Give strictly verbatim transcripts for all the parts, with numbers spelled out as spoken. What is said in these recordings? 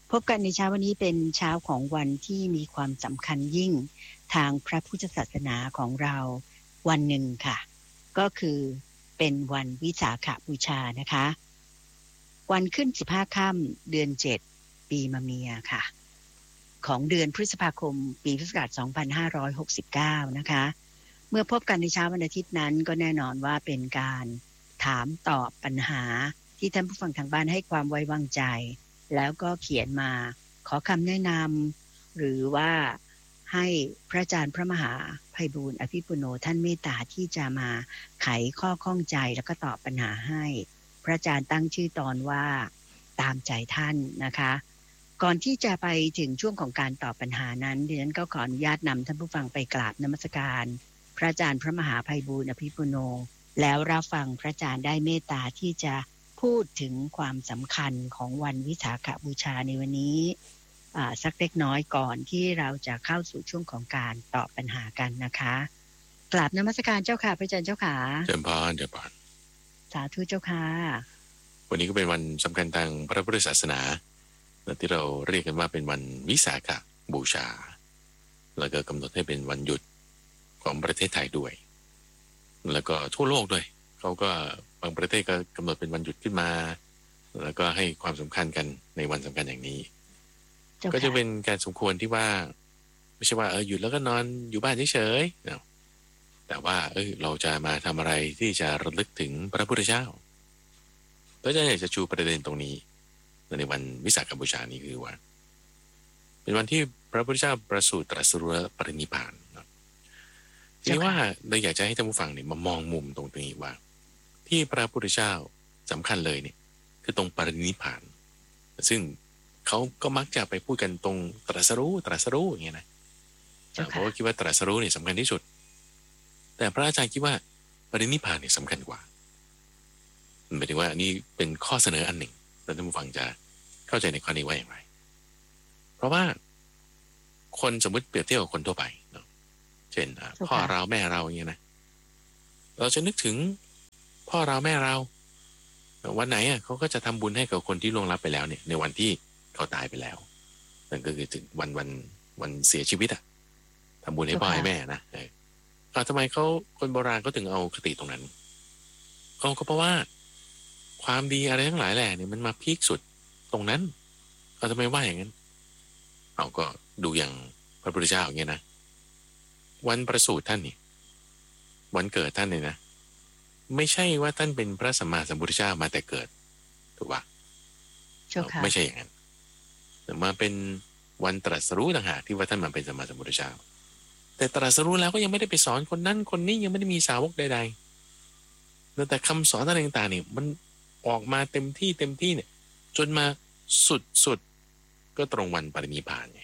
พบกันในเช้าวันนี้เป็นเช้าของวันที่มีความสำคัญยิ่งทางพระพุทธศาสนาของเราวันหนึ่งค่ะก็คือเป็นวันวิสาขบูชานะคะวันขึ้นสิบห้าค่ำเดือนเจ็ดปีมะเมียค่ะของเดือนพฤษภาคมปีพุทธศักราชสองพันห้าร้อยหกสิบเก้านะคะเมื่อพบกันในเช้าวันอาทิตย์นั้นก็แน่นอนว่าเป็นการถามตอบปัญหาที่ท่านผู้ฟังทางบ้านให้ความไว้วางใจแล้วก็เขียนมาขอคำแนะนำหรือว่าให้พระอาจารย์พระมหาไพบูลย์อภิปุโนท่านเมตตาที่จะมาไขข้อข้องใจแล้วก็ตอบปัญหาให้พระอาจารย์ตั้งชื่อตอนว่าตามใจท่านนะคะก่อนที่จะไปถึงช่วงของการตอบปัญหานั้นดิฉันก็ขออนุญาตนำท่านผู้ฟังไปกราบนมัสการพระอาจารย์พระมหาไพบูลย์อภิปุโนแล้วรับฟังพระอาจารย์ได้เมตตาที่จะพูดถึงความสำคัญของวันวิสาขบูชาในวันนี้สักเล็กน้อยก่อนที่เราจะเข้าสู่ช่วงของการตอบปัญหากันนะคะกราบนมัสการเจ้าค่ะพระอาจารย์เจ้าค่ะเจริญพรเจริญพรสาธุเจ้าค่ะวันนี้ก็เป็นวันสำคัญทางพระพุทธศาสนาที่เราเรียกกันว่าเป็นวันวิสาขบูชาแล้วก็กำหนดให้เป็นวันหยุดของประเทศไทยด้วยแล้วก็ทั่วโลกด้วยเขาก็บางประเทศก็กำหนดเป็นวันหยุดขึ้นมาแล้วก็ให้ความสำคัญกันในวันสำคัญอย่างนี้ก็จะเป็นการสมควรที่ว่าไม่ใช่ว่าเออหยุดแล้วก็นอนอยู่บ้านเฉยๆเนาะแต่ว่าเออเราจะมาทำอะไรที่จะระลึกถึงพระพุทธเจ้าพระอาจารย์อยากจะชูประเด็นตรงนี้ในวันวิสาขบูชานี้คือว่าเป็นวันที่พระพุทธเจ้าประสูติตรัสรู้ปรินิพพานเนาะทีนี้ว่าเราอยากจะให้ท่านผู้ฟังเนี่ยมามองมุมตรงนี้ว่าที่พระพุทธเจ้าสำคัญเลยเนี่ยคือตรงปรินิพพานซึ่งเขาก็มักจะไปพูดกันตรงตรัสรู้ตรัสรู้อย่างเงี้ยนะเพราะว่าคิดว่าตรัสรู้เนี่ยสำคัญที่สุดแต่พระอาจารย์คิดว่าปรินิพพานเนี่ยสำคัญกว่าหมายถึงว่าอันนี้เป็นข้อเสนออันหนึ่งแล้วท่านผู้ฟังจะเข้าใจในข้อนี้ว่าอย่างไรเพราะว่าคนสมมติเปรียบเทียบกับคนทั่วไปเนาะเช่นพ่อเราแม่เราอย่างเงี้ยนะเราจะนึกถึงพ่อเราแม่เราวันไหนอ่ะเขาก็จะทำบุญให้กับคนที่ล่วงลับไปแล้วเนี่ยในวันที่เขาตายไปแล้วนั่นก็คือถึงวันวันวันเสียชีวิตอ่ะทำบุญให้พ่อให้แม่นะเออทำไมเขาคนโบราณก็ถึงเอาคติตรงนั้นเอาก็เพราะว่าความดีอะไรทั้งหลายแหละเนี่ยมันมาพีคสุดตรงนั้นเอาทำไมว่าอย่างนั้นเอาก็ดูอย่างพระพุทธเจ้าอย่างเงี้ยนะวันประสูติท่านนี่วันเกิดท่านเนี่ยนะไม่ใช่ว่าท่านเป็นพระสัมมาสัมพุทธเจ้ามาแต่เกิดถูกปะไม่ใช่อย่างนั้นแต่มาเป็นวันตรัสรู้ต่างหากที่ว่าท่านมาเป็นสัมมาสัมพุทธเจ้าแต่ตรัสรู้แล้วก็ยังไม่ได้ไปสอนคนนั้นคนนี้ยังไม่ได้มีสาวกใดๆแต่คำสอนต่างๆนี่มันออกมาเต็มที่เต็มที่เนี่ยจนมาสุดๆก็ตรงวันปรินิพพานไง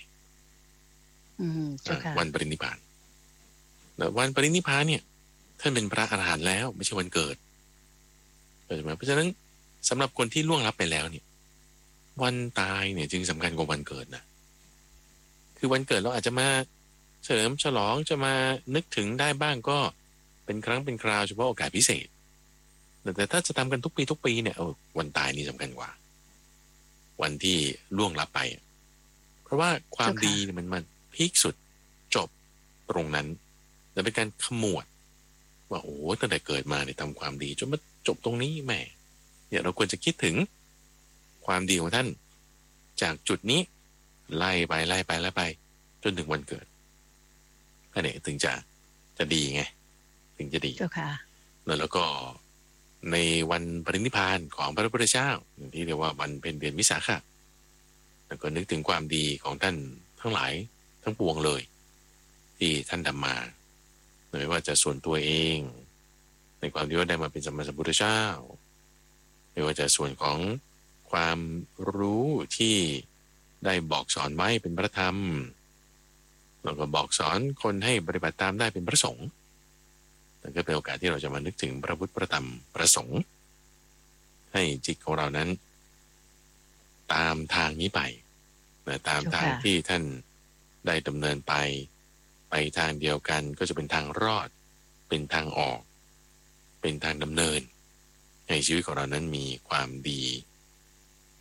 วันปรินิพพานแต่วันปรินิพพานเนี่ยท่านเป็นพระอรหันต์แล้วไม่ใช่วันเกิดเพราะฉะนั้นสำหรับคนที่ล่วงลับไปแล้วเนี่ยวันตายเนี่ยจึงสำคัญกว่าวันเกิดนะคือวันเกิดเราอาจจะมาเฉลิมฉลองจะมานึกถึงได้บ้างก็เป็นครั้งเป็นคราวเฉพาะโอกาสพิเศษแต่ถ้าจะทำกันทุกปีทุกปีเนี่ยวันตายนี่สำคัญกว่าวันที่ล่วงลับไปเพราะว่าความดีมันมันพีคสุดจบตรงนั้นแต่เป็นการขมวดว่าโอ้ตั้งแต่เกิดมาเนี่ยทำความดีจนมาจบตรงนี้แม่เนี่ยเราควรจะคิดถึงความดีของท่านจากจุดนี้ไล่ไปไล่ไปไล่ไปจนถึงวันเกิดอันนี้ถึงจะจะดีไงถึงจะดีแล้วก็ในวันปรินิพพานของพระพุทธเจ้าที่เรียกว่าวันเพ็ญเดือนวิสาขะแล้วก็นึกถึงความดีของท่านทั้งหลายทั้งปวงเลยที่ท่านทำมาไม่ว่าจะส่วนตัวเองในความที่ว่าได้มาเป็นสัมมาสัมพุทธเจ้าไม่ว่าจะส่วนของความรู้ที่ได้บอกสอนไว้เป็นพระธรรมแล้วก็บอกสอนคนให้ปฏิบัติตามได้เป็นพระสงฆ์นั่นก็เป็นโอกาสที่เราจะมานึกถึงพระพุทธพระธรรมพระสงฆ์ให้จิตของเรานั้นตามทางนี้ไปตามทางที่ท่านได้ดำเนินไปไปทางเดียวกันก็จะเป็นทางรอดเป็นทางออกเป็นทางดำเนินให้ชีวิตของเรานั้นมีความดีป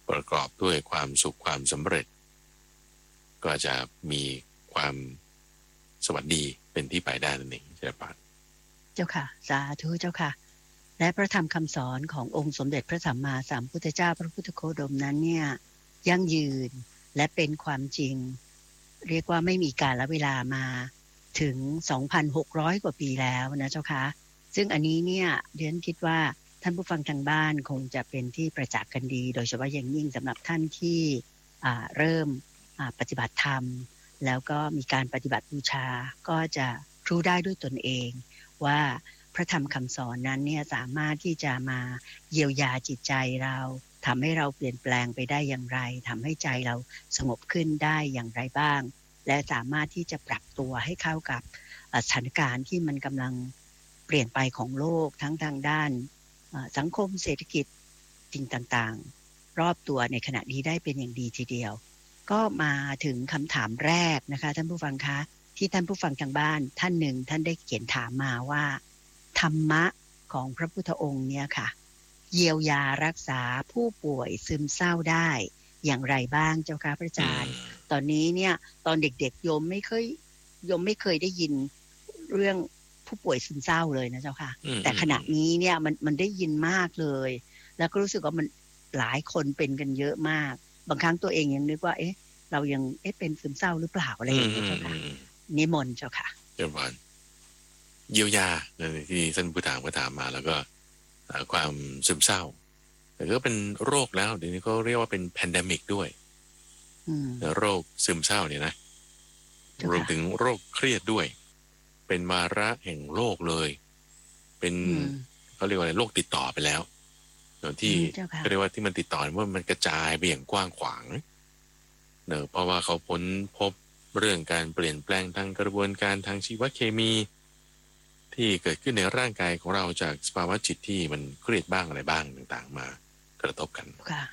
ประกอบด้วยความสุขความสำเร็จก็จะมีความสวัสดีเป็นที่ไปได้นั่นเองเจ้าค่ะเจ้าค่ะสาธุเจ้าค่ะและพระธรรมคำสอนขององค์สมเด็จพระสัมมาสัมพุทธเจ้าพระพุทธโคดมนั้นเนี่ยยั่งยืนและเป็นความจริงเรียกว่าไม่มีกาลเวลามาถึง สองพันหกร้อย กว่าปีแล้วนะเจ้าค่ะซึ่งอันนี้เนี่ยเรียนคิดว่าท่านผู้ฟังทางบ้านคงจะเป็นที่ประจักษ์กันดีโดยเฉพาะอย่างยิ่งสำหรับท่านที่เริ่มปฏิบัติธรรมแล้วก็มีการปฏิบัติบูชาก็จะรู้ได้ด้วยตนเองว่าพระธรรมคำสอนนั้นเนี่ยสามารถที่จะมาเยียวยาจิตใจเราทำให้เราเปลี่ยนแปลงไปได้อย่างไรทำให้ใจเราสงบขึ้นได้อย่างไรบ้างและสามารถที่จะปรับตัวให้เข้ากับสถานการณ์ที่มันกำลังเปลี่ยนไปของโลกทั้งทางด้านสังคมเศรษฐกิจสิ่งต่างๆรอบตัวในขณะนี้ได้เป็นอย่างดีทีเดียวก็มาถึงคำถามแรกนะคะท่านผู้ฟังคะที่ท่านผู้ฟังทางบ้านท่านหนึ่งท่านได้เขียนถามมาว่าธรรมะของพระพุทธองค์เนี่ยค่ะเยียวยารักษาผู้ป่วยซึมเศร้าได้อย่างไรบ้างเจ้าค่ะพระอาจารย์ตอนนี้เนี่ยตอนเด็กๆโยมไม่เคยโยมไม่เคยได้ยินเรื่องผู้ป่วยซึมเศร้าเลยนะเจ้าค่ะแต่ขณะนี้เนี่ยมันมันได้ยินมากเลยแล้วก็รู้สึกว่ามันหลายคนเป็นกันเยอะมากบางครั้งตัวเองยังนึกว่าเอ๊ะเรายังเอ๊ะเป็นซึมเศร้าหรือเปล่าอะไรอย่างเงี้ยเจ้าค่ะนิมนต์เจ้าค่ะเจ้าค่ะเยียวยาที่ท่านผู้ถามก็ถามมาแล้วก็ความซึมเศร้าแต่ก็เป็นโรคแล้วเดี๋ยวนี้เขาเรียกว่าเป็นแพนเดมิกด้วยโรคซึมเศร้าเนี่ยนะรวมถึงโรคเครียดด้วยเป็นวาระแห่งโลกเลยเป็นเขาเรียกว่าอะไรโรคติดต่อไปแล้วที่เขาเรียกว่าที่มันติดต่อว่ามันกระจายไปอย่างกว้างขวางเนอะเพราะว่าเขาพ้นพบเรื่องการเปลี่ยนแปลงทางกระบวนการทางชีวเคมีที่เกิดขึ้นในร่างกายของเราจากสภาวะจิตที่มันเครียดบ้างอะไรบ้างต่างๆมากระทบกัน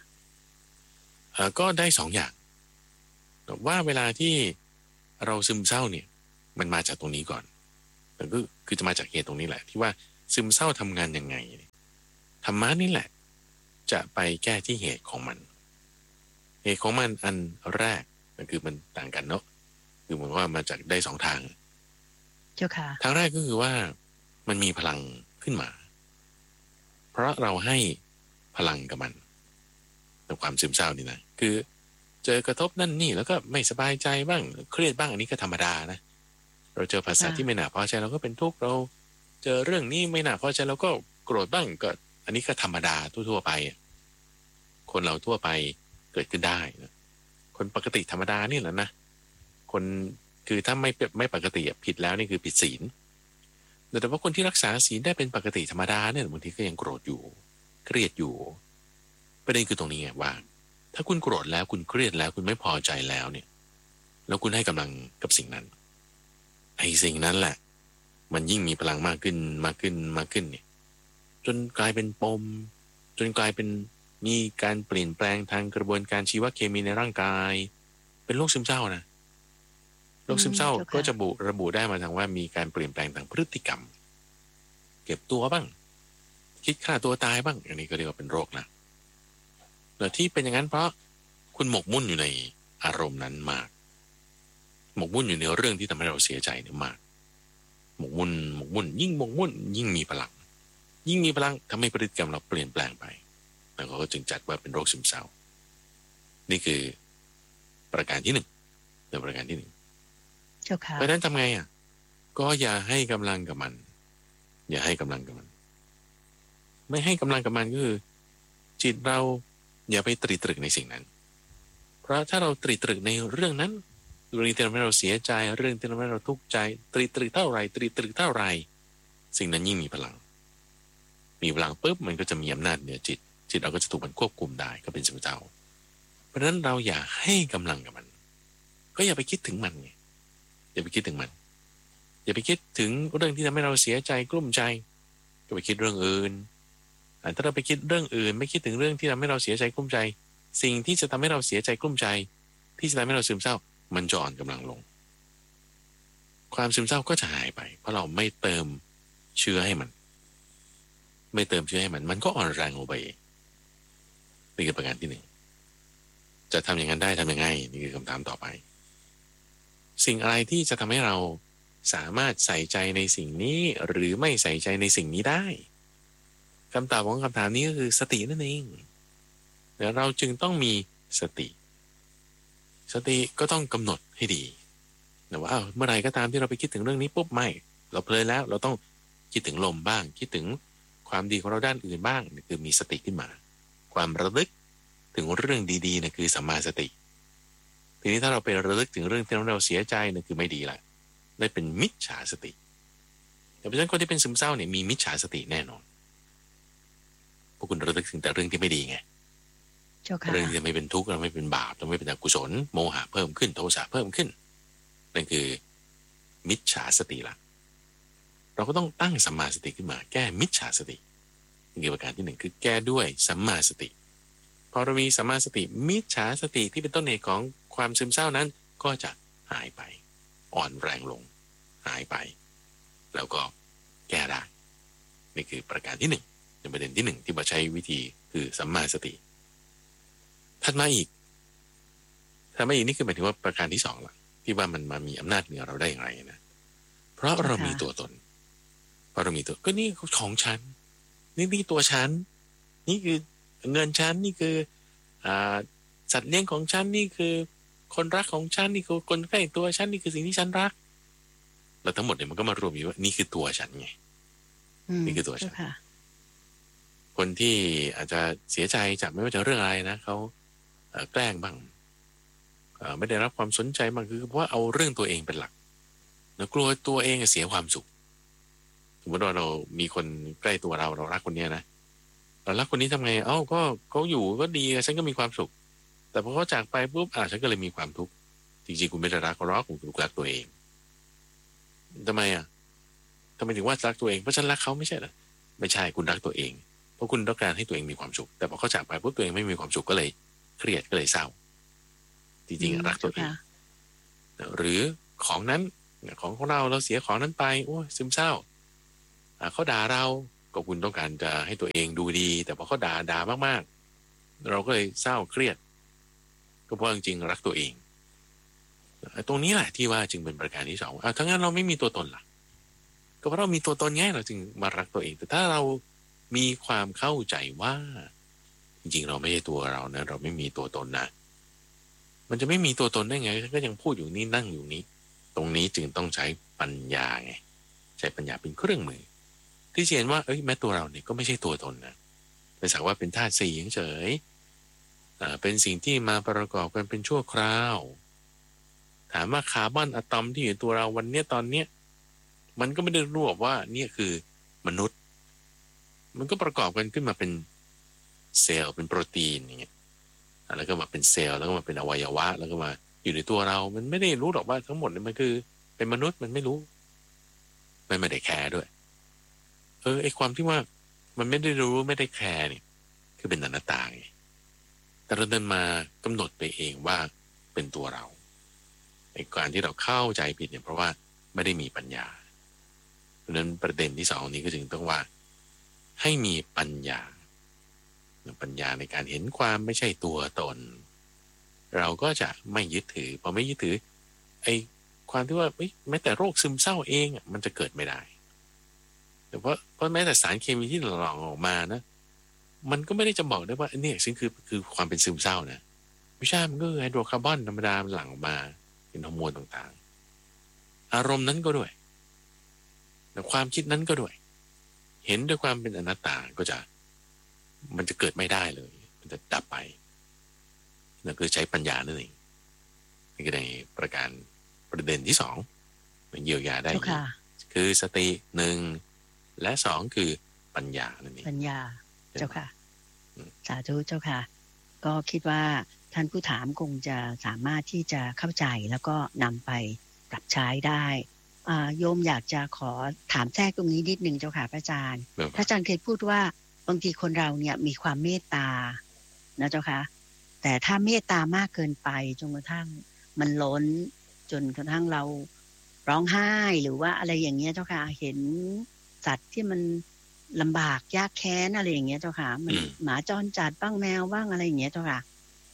ก็ได้สองอย่างว่าเวลาที่เราซึมเศร้าเนี่ยมันมาจากตรงนี้ก่อนแต่ก็คือจะมาจากเหตุตรงนี้แหละที่ว่าซึมเศร้าทำงานยังไงธรรมะนี่แหละจะไปแก้ที่เหตุของมันเหตุของมันอันแรกก็คือมันต่างกันเนาะคือเหมือนว่ามาจากได้สองทางเจ้าค่ะทางแรกก็คือว่ามันมีพลังขึ้นมาเพราะเราให้พลังกับมันในความซึมเศร้านี่นะคือเจอกระทบนั่นนี่แล้วก็ไม่สบายใจบ้างเครียดบ้างอันนี้ก็ธรรมดานะเราเจอภาษาที่ไม่น่าพอใจเราก็เป็นทุกข์เราเจอเรื่องนี้ไม่น่าพอใจเราก็โกรธบ้างก็อันนี้ก็ธรรมดาทั่วๆไปคนเราทั่วไปเกิดขึ้นได้นะคนปกติธรรมดานี่แหละนะคนคือถ้าไม่ไม่ปกติผิดแล้วนี่คือผิดศีลแต่ว่าคนที่รักษาศีลได้เป็นปกติธรรมดาเนี่ยบางทีก็ยังโกรธอยู่เครียดอยู่ประเด็นคือตรงนี้ไงว่าถ้าคุณโกรธแล้วคุณเครียดแล้วคุณไม่พอใจแล้วเนี่ยแล้วคุณให้กำลังกับสิ่งนั้นไอ้สิ่งนั้นแหละมันยิ่งมีพลังมากขึ้นมากขึ้นมากขึ้นเนี่ยจนกลายเป็นปมจนกลายเป็นมีการเปลี่ยนแปลงทางกระบวนการชีวเคมีในร่างกายเป็นโรคซึมเศร้านะโรคซึมเศร้าก็จะบุระบุได้มาทางว่ามีการเปลี่ยนแปลงทางพฤติกรรมเก็บตัวบ้างคิดฆ่าตัวตายบ้างอันนี้ก็เรียกว่าเป็นโรคนะแต่ที่เป็นอย่างนั้นเพราะคุณหมกมุ่นอยู่ในอารมณ์นั้นมากหมกมุ่นอยู่ในเรื่องที่ทำให้เราเสียใจเนี่ยมากหมกมุ่นหมกมุ่นยิ่งหมกมุ่นยิ่งมีพลังยิ่งมีพลังทำให้พฤติกรรมเราเปลี่ยนแปลงไปแล้วก็จึงจัดว่าเป็นโรคซึมเศร้านี่คือประการที่หนึ่งในประการที่หนึ่งเพราะฉะนั้นทำไงอ่ะก็อย่าให้กำลังกับมันอย่าให้กำลังกับมันไม่ให้กำลังกับมันก็คือจิตเราอย่าไปตรีตรึกในสิ่งนั้นเพราะถ้าเราตรีตรึกในเรื่องนั้นเรื่องที่ทำให้เราเสียใจเรื่องที่ทำให้เราทุกข์ใจตรีตรึกเท่าไรตรีตรึกเท่าไรสิ่งนั้นยิ่งมีพลังมีพลังปุ๊บมันก็จะมีอำนาจเหนือจิตจิตเราก็จะถูกมันควบคุมได้ก็เป็นซึมเศร้าเพราะฉะนั้นเราอย่าให้กำลังกับมันก็อย่าไปคิดถึงมันไงอย่าไปคิดถึงมันอย่าไปคิดถึงเรื่องที่ทำให้เราเสียใจกลุ้มใจก็ไปคิดเรื่องอื่นถ้าเราไปคิดเรื่องอื่นไม่คิดถึงเรื่องที่ทำให้เราเสียใจกลุ้มใจสิ่งที่จะทำให้เราเสียใจกลุ้มใจที่จะทำให้เราซึมเศร้ามันจะอ่อนกำลังลงความซึมเศร้าก็จะหายไปเพราะเราไม่เติมเชื้อให้มันไม่เติมเชื้อให้มันมันก็อ่อนแรงลงไปนี่คือประการที่หนึ่งจะทำอย่างนั้นได้ทำยังไงนี่คือคำถามต่อไปสิ่งอะไรที่จะทำให้เราสามารถใส่ใจในสิ่งนี้หรือไม่ใส่ใจในสิ่งนี้ได้คำตอบของคำถามนี้ก็คือสตินั่นเองเดี๋ยวเราจึงต้องมีสติสติก็ต้องกำหนดให้ดีนะว่าเมื่อไหร่ก็ตามที่เราไปคิดถึงเรื่องนี้ปุ๊บไม่เราเพลินแล้วเราต้องคิดถึงลมบ้างคิดถึงความดีของเราด้านอื่นบ้างนี่คือมีสติขึ้นมาความระลึกถึงเรื่องดีๆนี่คือสัมมาสติทีนี้ถ้าเราไประลึกถึงเรื่องที่เราเสียใจนี่คือไม่ดีละได้เป็นมิจฉาสติเพราะฉะนั้นคนที่เป็นซึมเศร้าเนี่ยมีมิจฉาสติแน่นอนพวกคุณระลึกถึงแต่เรื่องที่ไม่ดีไงเรื่องที่จะไม่เป็นทุกข์เราไม่เป็นบาปเราไม่เป็นอกุศลโมหะเพิ่มขึ้นโทสะเพิ่มขึ้นนั่นคือมิจฉาสติละเราก็ต้องตั้งสัมมาสติขึ้นมาแก้มิจฉาสตินี่ประการที่หนึ่งคือแก้ด้วยสัมมาสติพอเรามีสัมมาสติมิจฉาสติที่เป็นต้นเหตุของความซึมเศร้านั้นก็จะหายไปอ่อนแรงลงหายไปแล้วก็แก้ได้นี่คือประการที่หนึ่งเป็นประเด็นที่หนึ่งที่มาใช้วิธีคือสัมมาสติถัดมาอีกถัดมาอีกนี่คือหมายถึงว่าประการที่สองละที่ว่ามันมามีอำนาจเหนือเราได้อย่างไรนะเพราะเรามีตัวตนเพราะเรามีตัวก็นี่ของฉันนี่นี่ตัวฉันนี่คือเงินฉันนี่คืออ่าสัตว์เลี้ยงของฉันนี่คือคนรักของฉันนี่คือคนใกล้ตัวฉันนี่คือสิ่งที่ฉันรักแล้วทั้งหมดเนี่ยมันก็มารวมอยู่ว่านี่คือตัวฉันไงนี่คือตัวฉันคนที่อาจจะเสียใจจากไม่ว่าจะเรื่องอะไรนะเขาแกล้งบ้างไม่ได้รับความสนใจบ้างคือเพราะว่าเอาเรื่องตัวเองเป็นหลักแล้วกลัวตัวเองเสียความสุขสมมติว่าเรามีคนใกล้ตัวเราเรารักคนนี้นะเรารักคนนี้ทำไงเอ้าก็เขาอยู่ก็ดีฉันก็มีความสุขแต่พอเขาจากไปปุ๊บอ่ะฉันก็เลยมีความทุกข์จริงๆคุณไม่ได้รักเขาหรอกคุณรักตัวเองทำไมอ่ะทำไมถึงว่ารักตัวเองเพราะฉันรักเขาไม่ใช่เหรอไม่ใช่คุณรักตัวเองเพราะคุณต้องการให้ตัวเองมีความสุขแต่พอเขาจากไปปุ๊บตัวเองไม่มีความสุขก็เลยเครียดก็เลยเศร้าจริงๆรักตัวเองหรือของนั้นของของเราเราเสียของนั้นไปโอ้ยซึมเศร้าเขาด่าเราก็คุณต้องการจะให้ตัวเองดูดีแต่พอเขาด่าด่ามากๆเราก็เลยเศร้าเครียดก็เพราะจริงๆรักตัวเองตรงนี้แหละที่ว่าจึงเป็นประการที่สองอ่ะถ้างั้นเราไม่มีตัวตนล่ะก็เพราะเรามีตัวตนไงเราจึงมารักตัวเองแต่ถ้าเรามีความเข้าใจว่าจริงๆเราไม่ใช่ตัวเรานะเราไม่มีตัวตนนะมันจะไม่มีตัวตนได้ไงก็ยังพูดอยู่นี่นั่งอยู่นี้ตรงนี้จึงต้องใช้ปัญญาไงใช้ปัญญาเป็นเครื่องมือที่เห็นว่าเอ้ยแม้ตัวเราเนี่ยก็ไม่ใช่ตัวตนนะเป็นสักว่าเป็นธาตุสี่เฉยๆอ่าเป็นสิ่งที่มาประกอบกันเป็นชั่วคราวถามว่าคาร์บอนอะตอมที่อยู่ตัวเราวันเนี้ยตอนเนี้ยมันก็ไม่ได้รวบว่าเนี่ยคือมนุษย์มันก็ประกอบกันขึ้นมาเป็นเซลล์เป็นโปรตีนอย่างเงี้ยแล้วก็มาเป็นเซลล์แล้วก็มาเป็นอวัยวะแล้วก็มาอยู่ในตัวเรามันไม่ได้รู้หรอกว่าทั้งหมดมันคือเป็นมนุษย์มันไม่รู้มันไม่ได้แคร์ด้วยเออไอความที่ว่ามันไม่ได้รู้ไม่ได้แคร์เนี่ยคือเป็นอนัตตาไงแต่เราเดินมากำหนดไปเองว่าเป็นตัวเราไอการที่เราเข้าใจผิดเนี่ยเพราะว่าไม่ได้มีปัญญาเพราะนั้นประเด็นที่สองนี้ก็จึงต้องว่าให้มีปัญญาปัญญาในการเห็นความไม่ใช่ตัวตนเราก็จะไม่ยึดถือพอไม่ยึดถือไอ้ความที่ว่าแม้แต่โรคซึมเศร้าเองมันจะเกิดไม่ได้แต่เพราะเพราะแม้แต่สารเคมีที่หลั่งออกมานะมันก็ไม่ได้จะบอกได้ว่าเนี่ยสิ่งคือคือความเป็นซึมเศร้านะไม่ใช่มันก็คือไฮโดรคาร์บอนธรรมดาหลั่งออกมาเป็นฮอร์โมนต่างๆอารมณ์นั้นก็ด้วยแต่ความคิดนั้นก็ด้วยเห็นด้วยความเป็นอนัตตาก็จะมันจะเกิดไม่ได้เลยมันจะดับไปนั่นคือใช้ปัญญานั่นเองนี่ก็ในประการประเด็นที่สองมันเยียวยาได้คือสติหนึ่งและสองคือปัญญานั่นเองปัญญาเจ้าค่ะสาธุเจ้าค่ะก็คิดว่าท่านผู้ถามคงจะสามารถที่จะเข้าใจแล้วก็นำไปปรับใช้ได้โยมอยากจะขอถามแทรกตรงนี้นิดนึงเจ้าค่ะพระอาจารย์พระอาจารย์เคยพูดว่าบางทีคนเราเนี่ยมีความเมตตานะเจ้าค่ะแต่ถ้าเมตตามากเกินไปจนกระทั่งมันล้นจนกระทั่งเราร้องไห้หรือว่าอะไรอย่างเงี้ยเจ้าค่ะเห็นสัตว์ที่มันลำบากยากแค้นอะไรอย่างเงี้ยเจ้าค่ะมันหมาจรจัดบ้างแมวบ้างอะไรอย่างเงี้ยเจ้าค่ะ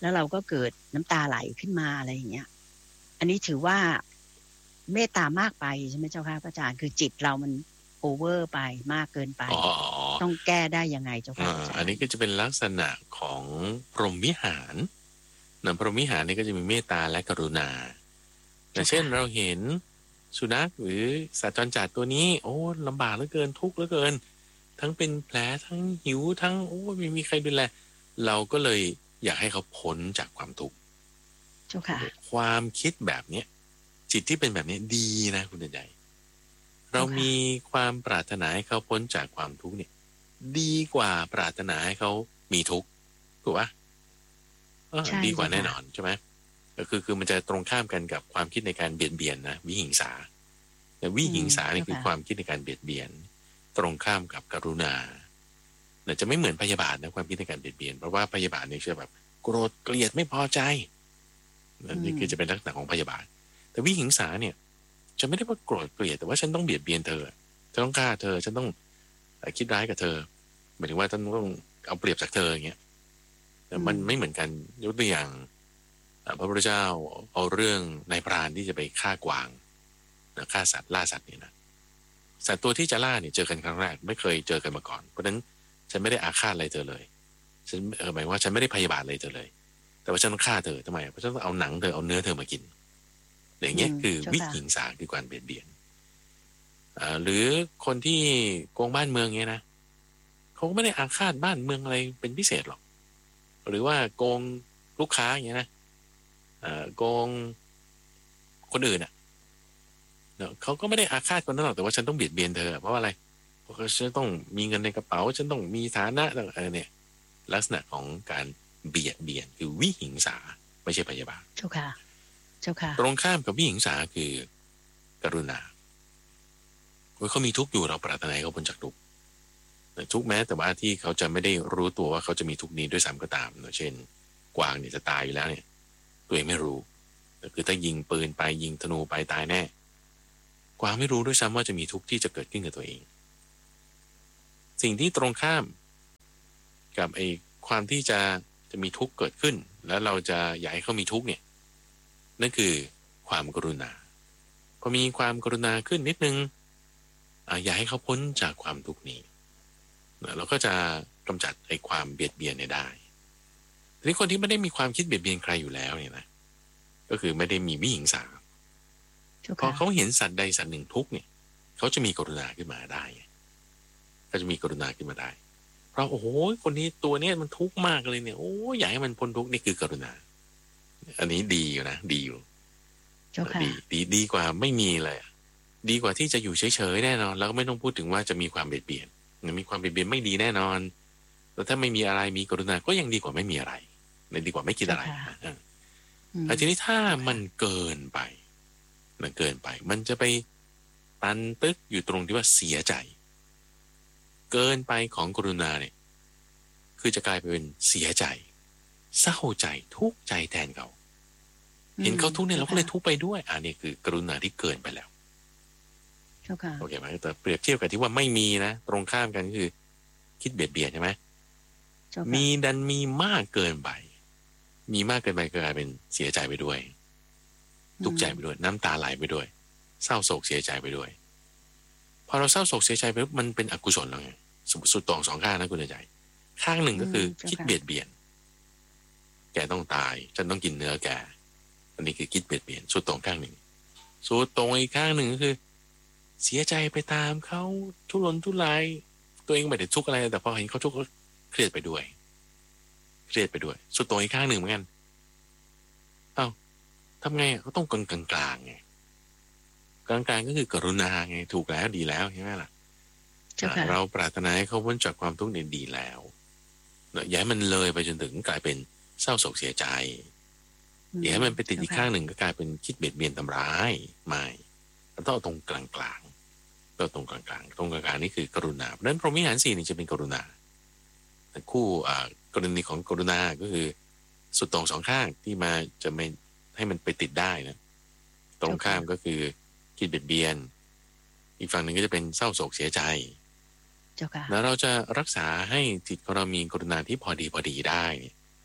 แล้วเราก็เกิดน้ำตาไหลขึ้นมาอะไรอย่างเงี้ยอันนี้ถือว่าเมตตามากไปใช่ไหมเจ้าค่ะพระอาจารย์คือจิตเรามันโอเวอร์ไปมากเกินไปอ๋อต้องแก้ได้ยังไงเจ้าค่ะอ่าพระอาจารย์อันนี้ก็จะเป็นลักษณะของพรหมวิหารนะพรหมวิหารนี่ก็จะมีเมตตาและกรุณาอย่างเช่นเราเห็นสุนัขหรือสัตว์จรจัดตัวนี้โอ้ลำบากเหลือเกินทุกข์เหลือเกินทั้งเป็นแผลทั้งหิวทั้งโอ้ไม่มีใครดูแลเราก็เลยอยากให้เขาพ้นจากความทุกข์เจ้าค่ะความคิดแบบเนี้ยจิตที่เป็นแบบนี้ดีนะคุณใหญ่เรามีความปรารถนาให้เขาพ้นจากความทุกข์เนี่ยดีกว่าปรารถนาให้เขามีทุกข์ถูกปะเออดีกว่าแน่นอนใช่ไหมก็คือคือมันจะตรงข้ามกันกับความคิดในการเบียดเบียนนะวิหิงสาแต่วิหิงสานี่คือความคิดในการเบียดเบียนตรงข้ามกับกรุณาเนี่ยจะไม่เหมือนพยาบาทนะความคิดในการเบียดเบียนเพราะว่าพยาบาทเนี่ยจะแบบโกรธเกลียดไม่พอใจนี่คือจะเป็นลักษณะของพยาบาทแต่วิหิงสาเนี่ยจะไม่ได้ว่าโกรธเกลียดแต่ว่าฉันต้องเบียดเบียนเธอฉันต้องฆ่าเธอฉันต้องคิดร้ายกับเธอหมายถึงว่าฉันต้องเอาเปรียบจากเธออย่างเงี้ยแต่มันไม่เหมือนกันยกตัวอย่างพระพุทธเจ้าเอาเรื่องนายพรานที่จะไปฆ่ากวางฆ่าสัตว์ล่าสัตว์นี่นะสัตว์ตัวที่จะล่าเนี่ยเจอกันครั้งแรกไม่เคยเจอกันมาก่อนเพราะฉะนั้นฉันไม่ได้อาฆาตอะไรเธอเลยฉันเออหมายว่าฉันไม่ได้พยาบาทอะไรเธอเลยแต่ว่าฉันต้องฆ่าเธอทำไมเพราะฉันต้องเอาหนังเธอเอาเนื้อเธอมากินอย่างเงี้ยคือวิหิงสาคือการเบียดเบียนหรือคนที่โกงบ้านเมืองเงี้ยนะเขาก็ไม่ได้อาฆาตบ้านเมืองอะไรเป็นพิเศษหรอกหรือว่าโกงลูกค้าอย่างเงี้ยนะโกงคนอื่นอ่ะเขาก็ไม่ได้อาฆาตคนนั้นหรอกแต่ว่าฉันต้องเบียดเบียนเธอเพราะว่าอะไรเพราะฉันต้องมีเงินในกระเป๋าฉันต้องมีฐานะเออเนี่ยลักษณะของการเบียดเบียนคือวิหิงสาไม่ใช่พยาบาทเจ้าค่ะเจ้าค่ะตรงข้ามกับวิหิงสาคือกรุณาเขามีทุกข์อยู่เราปรารถนาให้เขาพ้นจากทุกข์ทุกแม้แต่ว่าที่เขาจะไม่ได้รู้ตัวว่าเขาจะมีทุกข์นี้ด้วยซ้ำก็ตามเช่นกวางเนี่ยจะตายอยู่แล้วเนี่ยตัวเองไม่รู้คือถ้ายิงปืนไปยิงธนูไปตายแน่กวางไม่รู้ด้วยซ้ำว่าจะมีทุกข์ที่จะเกิดขึ้นกับตัวเองสิ่งที่ตรงข้ามกับไอ้ความที่จะจะมีทุกข์เกิดขึ้นแล้วเราจะอยากให้เขามีทุกข์เนี่ยนั่นคือความกรุณาพอมีความกรุณาขึ้นนิดนึงอยากให้เขาพ้นจากความทุกข์นี้เราก็จะกำจัดไอ้ความเบียดเบียนได้ทีนี้คนที่ไม่ได้มีความคิดเบียดเบียนใครอยู่แล้วเนี่ยนะก็คือไม่ได้มีวิหิงสาพอเขาเห็นสัตว์ใดสัตว์หนึ่งทุกข์เนี่ยเขาจะมีกรุณาขึ้นมาได้เขาจะมีกรุณาขึ้นมาได้เพราะโอ้โหคนนี้ตัวนี้มันทุกข์มากเลยเนี่ยโอ้อยากให้มันพ้นทุกข์นี่คือกรุณาอันนี้ดีอยู่นะดีอยู่ดีดีดีกว่าไม่มีเลยดีกว่าที่จะอยู่เฉยๆแน่นอนแล้วก็ไม่ต้องพูดถึงว่าจะมีความเบียดเบียนมีความเบียดเบียนไม่ดีแน่นอนแล้วถ้าไม่มีอะไรมีกรุณาก็ยังดีกว่าไม่มีอะไรดีกว่าไม่คิดอะไรแต่ทีนี้ถ้ามันเกินไปมันเกินไปมันจะไปตันตึกอยู่ตรงที่ว่าเสียใจเกินไปของกรุณาเนี่ยคือจะกลายไปเป็นเสียใจเศร้าใจทุกข์ใจแทนเขาเห็นเขาทุกข์เนี่ยเราก็เลยทุกข์ไปด้วยอันนี้คือกรุณาที่เกินไปแล้วโอเคไหมแต่เปรียบเทียบกับที่ว่าไม่มีนะตรงข้ามกันคือคิดเบียดเบียนใช่ไหมมีดันมีมากเกินไปมีมากเกินไปก็กลายเป็นเสียใจไปด้วยทุกข์ใจไปด้วยน้ำตาไหลไปด้วยเศร้าโศกเสียใจไปด้วยพอเราเศร้าโศกเสียใจไปมันเป็นอกุศลแล้วไงสุดตรงสองข้างนะคุณใจข้างหนึ่งก็คือคิดเบียดเบียนแกต้องตายฉันต้องกินเนื้อแกอันนี้คือคิดเบียดเบียนสุดตรงข้างหนึ่งสุดตรงอีกข้างหนึ่งก็คือเสียใจไปตามเขาทุรนทุรายตัวเองไม่ได้ทุกข์อะไรแต่พอเห็นเขาทุกข์ก็เครียดไปด้วยเครียดไปด้วยสุดตรงอีกข้างหนึ่งเหมือนกันเอ้าทำไงเขาต้องกลางกลางกลางไงกลางกลางก็คือกรุณาไงถูกแล้วดีแล้วใช่ไหมล่ะเราปรารถนาให้เขาพ้นจากความทุกข์เนี่ยดีแล้วอย่าให้มันเลยไปจนถึงกลายเป็นเศร้าโศกเสียใจอย่าให้มันไปติดอีกข้างหนึ่งก็กลายเป็นคิดเบียดเบียนทำร้ายไม่เราต้องตรงกลางกลางต้องตรงกลางกลางตรงกลางกลางนี่คือกรุณาเพราะฉะนั้นพรหมวิหารสี่นี่จะเป็นกรุณาแต่คู่กรณีของกรุณาก็คือสุดตรงสองข้างที่มาจะไม่ให้มันไปติดได้นะตรงข้ามก็คือคิดเบียดเบียนอีกฝั่งหนึ่งก็จะเป็นเศร้าโศกเสียใจแล้วเราจะรักษาให้จิตของเรามีกรุณาที่พอดีพอดีได้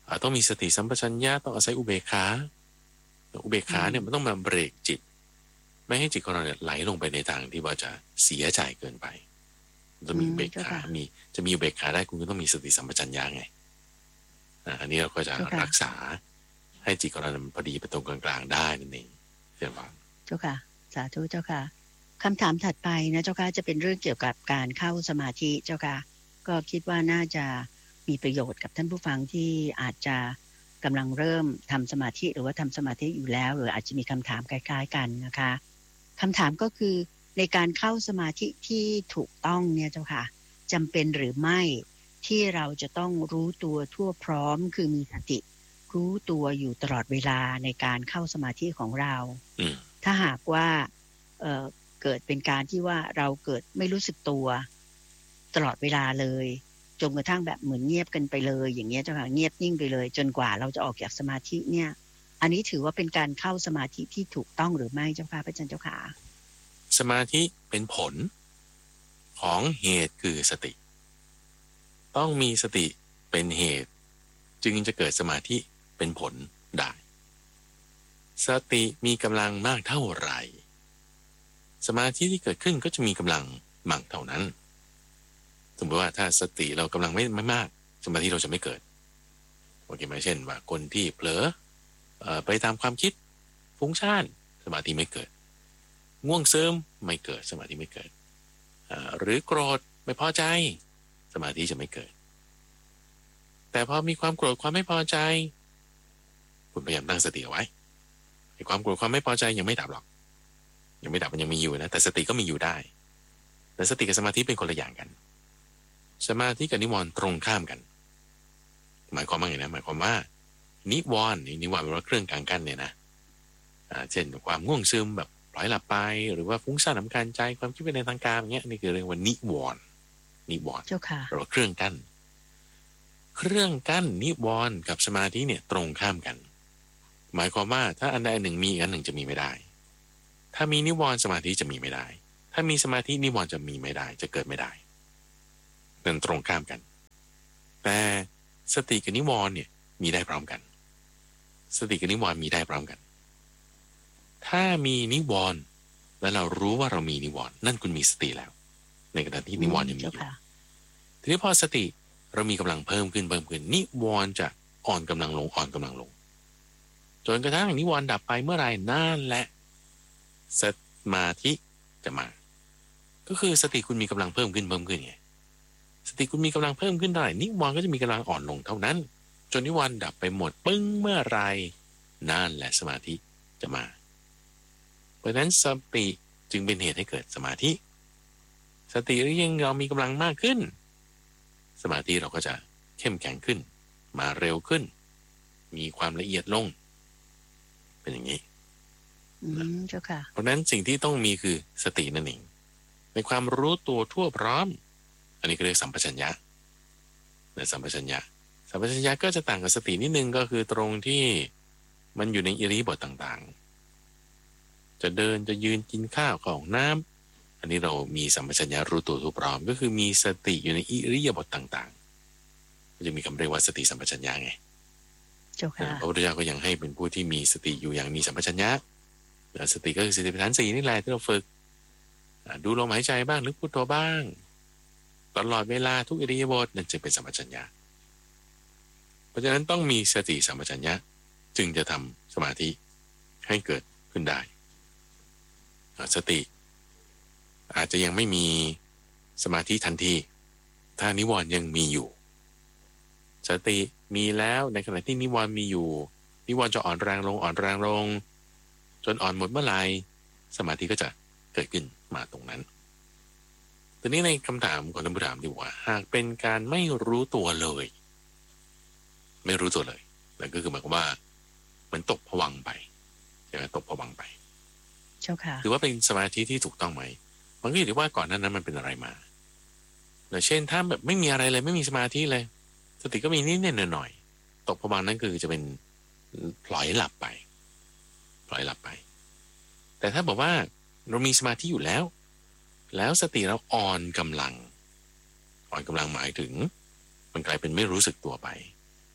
ต้องมีสติสัมปชัญญะต้องอาศัยอุเบกขาอุเบกขาเนี่ยมันต้องมาเบรกจิตไม่ให้จิตของเราเนี่ยไหลลงไปในทางที่ว่าจะเสียใจเกินไปต้องมีอุเบกขามีจะมีอุเบกขาได้คุณก็ต้องมีสติสัมปชัญญะไงอันนี้เราก็จะรักษาให้จิตของเราพอดีไปตรงกลางๆได้นั่นเองเรียกว่าเจ้าค่ะสาธุเจ้าค่ะคำถามถัดไปนะเจ้าค่ะจะเป็นเรื่องเกี่ยวกับการเข้าสมาธิเจ้าค่ะก็คิดว่าน่าจะมีประโยชน์กับท่านผู้ฟังที่อาจจะกำลังเริ่มทำสมาธิหรือว่าทำสมาธิอยู่แล้วหรืออาจจะมีคำถามคล้ายๆกันนะคะคำถามก็คือในการเข้าสมาธิที่ถูกต้องเนี่ยเจ้าค่ะจำเป็นหรือไม่ที่เราจะต้องรู้ตัวทั่วพร้อมคือมีสติรู้ตัวอยู่ตลอดเวลาในการเข้าสมาธิของเราถ้าหากว่า เอ่อ เกิดเป็นการที่ว่าเราเกิดไม่รู้สึกตัวตลอดเวลาเลยจนกระทั่งแบบเหมือนเงียบกันไปเลยอย่างเงี้ยเจ้าค่ะเงียบนิ่งไปเลยจนกว่าเราจะออกจากสมาธิเนี่ยอันนี้ถือว่าเป็นการเข้าสมาธิที่ถูกต้องหรือไม่เจ้าค่ะพระอาจารย์เจ้าค่ะสมาธิเป็นผลของเหตุคือสติต้องมีสติเป็นเหตุจึงจะเกิดสมาธิเป็นผลได้สติมีกำลังมากเท่าไหร่สมาธิที่เกิดขึ้นก็จะมีกำลังมากเท่านั้นสมมติว่าถ้าสติเรากำลังไม่ไม่มากสมาธิเราจะไม่เกิดโอเคไหมเช่นว่าคนที่เผลอเอ่อไปตามความคิดฟุ้งซ่านสมาธิไม่เกิดง่วงซึมไม่เกิดสมาธิไม่เกิดหรือโกรธไม่พอใจสมาธิจะไม่เกิดแต่พอมีความโกรธความไม่พอใจคุณพยายามตั้งสติเอาไว้ความโกรธความไม่พอใจยังไม่ดับหรอกยังไม่ดับมันยังมีอยู่นะแต่สติก็มีอยู่ได้แต่สติกับสมาธิเป็นคนละอย่างกันสมาธิกับนิวรณ์ตรงข้ามกันหมายความว่าไงนะหมายความว่านิวรณ์นิวรณ์เป็นว่าเครื่องกลางกั้นเนี่ยนะอ่าเช่นความง่วงซึมแบบปล่อยหลับไปหรือว่าฟุ้งซ่านรำคาญใจความคิดไปในทางการอย่างเงี้ยนี่คือเรียกว่านิวรณ์นิวรณ์เจ้าค่ะหรือว่าเครื่องกั้นเครื่องกั้นนิวรณ์กับสมาธิเนี่ยตรงข้ามกันหมายความว่าถ้าอันใดอันหนึ่งมีอีกอันหนึ่งจะมีไม่ได้ถ้ามีนิวรณ์สมาธิจะมีไม่ได้ถ้ามีสมาธินิวรณ์จะมีไม่ได้จะเกิดไม่ได้นั่นตรงข้ามกันแต่สติกับนิวรณ์เนี่ยมีได้พร้อมกันสติกับนิวรณ์มีได้พร้อมกันถ้ามีนิวรณ์แล้วเรารู้ว่าเรามีนิวรณ์นั่นคุณมีสติแล้วในขณะที่นิวรณ์ยังมีอยู่ทีนี้พอสติเรามีกำลังเพิ่มขึ้นเพิ่มขึ้นนิวรณ์จะอ่อนกำลังลงอ่อนกำลังลงจนกระทั่งนิวรณ์ดับไปเมื่อไหร่นั่นแหละสมาธิจะมาก็คือสติคุณมีกำลังเพิ่มขึ้นเพิ่มขึ้นไงสติคุณมีกำลังเพิ่มขึ้นเท่าไหร่นิวรณ์ก็จะมีกำลังอ่อนลงเท่านั้นจนนิวรณ์ดับไปหมดปึ้งเมื่อไรนั่นแหละสมาธิจะมาเพราะฉะนั้นสติจึงเป็นเหตุให้เกิดสมาธิสติหรือยังเรามีกำลังมากขึ้นสมาธิเราก็จะเข้มแข็งขึ้นมาเร็วขึ้นมีความละเอียดลงเป็นอย่างนี้อืมเจ้าค่ะเพราะนั้นสิ่งที่ต้องมีคือสตินั่นเองในความรู้ตัวทั่วพร้อมอันนี้ก็เรียกสัมปชัญญะในสัมปชัญญะสัมปชัญญะก็จะต่างกับสตินิดนึงก็คือตรงที่มันอยู่ในอิริยาบถต่างๆจะเดินจะยืนกินข้าวของน้ำอันนี้เรามีสัมปชัญญะรู้ตัวทั่วพร้อมก็คือมีสติอยู่ในอิริยาบถต่างๆก็จะมีคำเรียกว่าสติสัมปชัญญะไงเจ้าค่ะพระพุทธเจ้าก็ยังให้เป็นผู้ที่มีสติอยู่อย่างมีสัมปชัญญะสติก็คือสติปัฏฐานสี่นี่แหละที่เราฝึกดูลมหายใจบ้างนึกพุทโธบ้างตลอดเวลาทุกอิริยาบถนั่นจึงเป็นสัมปชัญญะเพราะฉะนั้นต้องมีสติสัมปชัญญะจึงจะทำสมาธิให้เกิดขึ้นได้สติอาจจะยังไม่มีสมาธิทันทีถ้านิวรณ์ยังมีอยู่สติมีแล้วในขณะที่นิวรณ์มีอยู่นิวรณ์จะอ่อนแรงลงอ่อนแรงลงจนอ่อนหมดเมื่อไหร่สมาธิก็จะเกิดขึ้นมาตรงนั้นทีนี้ในคำถามของท่านผู้ถามดีว่าหากเป็นการไม่รู้ตัวเลยไม่รู้ตัวเลยนั่นก็คือหมายความว่ามันตกผวังค์ไปใช่ไหมตกผวังค์ไปเจ้าค่ะถือว่าเป็นสมาธิที่ถูกต้องไหมมันก็อยู่ที่ว่าก่อนหน้านั้นมันเป็นอะไรมาเช่นถ้าแบบไม่มีอะไรเลยไม่มีสมาธิเลยสติก็มีนิดๆหน่อยๆตกผวังค์นั้นคือจะเป็นปล่อยหลับไปปล่อยหลับไปแต่ถ้าบอกว่าเรามีสมาธิอยู่แล้วแล้วสติเราอ่อนกำลังอ่อนกำลังหมายถึงมันกลายเป็นไม่รู้สึกตัวไป